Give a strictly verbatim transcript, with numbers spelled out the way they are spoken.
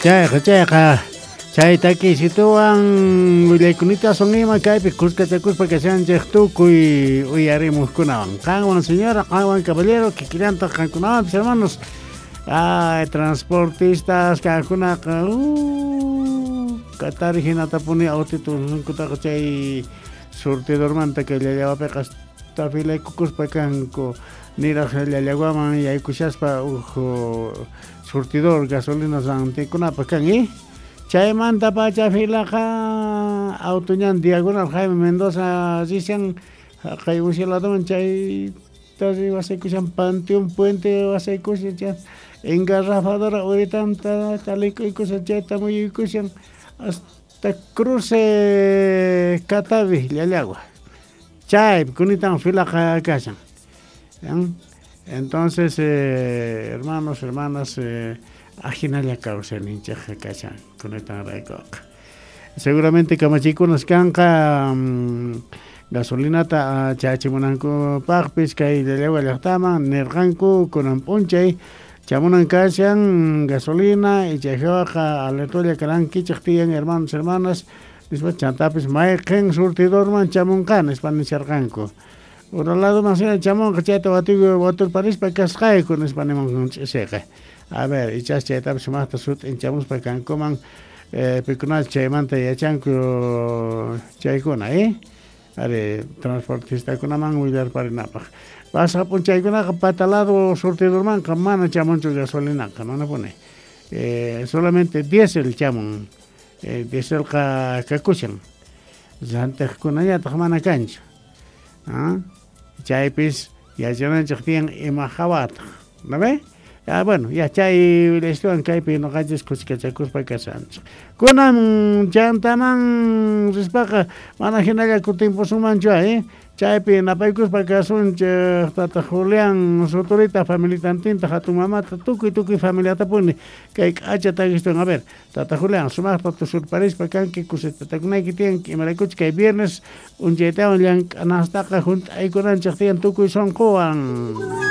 chayqa chayqa chaytaki situwan willaykunita sonima kaypi kuskachakuspa kashanchik tukuy uyarimuqkunawan qanwan señora qanwan caballero kikillanta qankunawanpis hermanos ay transportistas kaqkunaqa uh, katari hinatapuni autitukunaqa chay surtidormanta kay llallawapiqa tafilaykukuspa kanku niraq llallawaman yaykushaspa uj surtidor gasolina antikunapas kan y chaymanta pacha filaqa autoñan diagonal Jaime Mendoza dicen kay usiladoman chay tari wasaykushan Panteón Puente wasaykushan engarrafadora uritanta talikuykushan chayta muyuykushan hasta cruce Catavi llallagua chay kunitan filaqa kashan entonces eh, hermanos hermanas eh, ajinalla causa ninchaja kashan kunitan raykoqa seguramente kamachikunas kanqa um, gasolinata chachimunanku paqpis kay llallagua llaqtaman nirqanku kunan p'unchay chamunan kashan gasolina y chayqa alertolla karankichik tiyan hermanos hermanas nispa chantapis mayqin surtidorman chamunqan nispa nisharqanku por un lado más allá chamón que chayta watugu watur parispa kasqayku nispa niman ch'isiqa a ver ichas chaytapi sumaqta sut inchamuspa kankuman eh, pikunal chaymanta yachanku chaykuna eh ari transportistakunaman willarparinapaq pasapun chaykunaqa patalado surtidormanqa mana chamunchu gasolinaqa manapuni eh, solamente diésel chamun eh, dieselqa kakushan llantaqkunallataq mana kanchu ah chaypis yachananchik tiyan ima hawataq ¿no ve? Ah, bueno, ya chay lestuan kaypi noqanchis kuskachakuspa kashanchik kunan chantaman rispaqa mana hinalla kutinpusunmanchu eh chaypi napaykuspa kasunchik tata Julián Sotorita familitantinta hatun mamata tukuy tukuy familiatapuni kay k'acha takistuan a ver tata Julián sumaqta tusurparispa kanki kusitatakunayki tiyanki imaraykuchik kay viernes unchaytawan llank'anastaqa junt'aykunanchik tiyan tukuy sonquwan